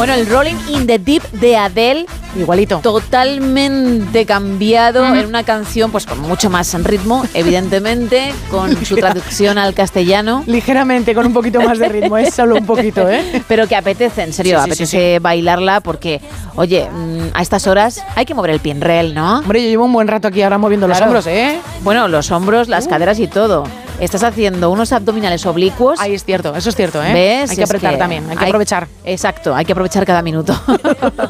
Bueno, el Rolling in the Deep de Adele, igualito. Totalmente cambiado en una canción pues con mucho más ritmo, evidentemente, con su traducción al castellano. Ligeramente, con un poquito más de ritmo, es solo un poquito, ¿eh? Pero que apetece, en serio, apetece bailarla porque, oye, a estas horas hay que mover el pinrel, ¿no? Hombre, yo llevo un buen rato aquí ahora moviendo los hombros, ¿eh? Bueno, los hombros, las caderas y todo. Estás haciendo unos abdominales oblicuos. Ahí es cierto, eso es cierto, ¿eh? ¿Ves? Hay que apretar también, hay que aprovechar. Exacto, hay que aprovechar cada minuto.